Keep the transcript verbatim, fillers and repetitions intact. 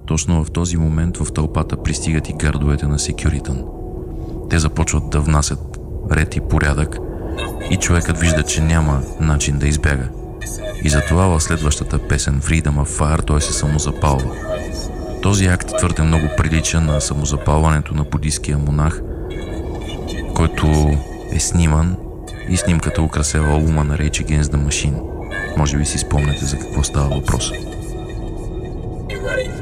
точно в този момент в тълпата пристигат и гардовете на Секюритън. Те започват да внасят ред и порядък и човекът вижда, че няма начин да избяга. И затова в следващата песен Freedom of Fire той се самозапалва. Този акт твърде много прилича на самозапалването на буддийския монах, който е сниман и снимката украсява албума на Rage Against the Machine. Може би си спомняте за какво става въпрос. Right.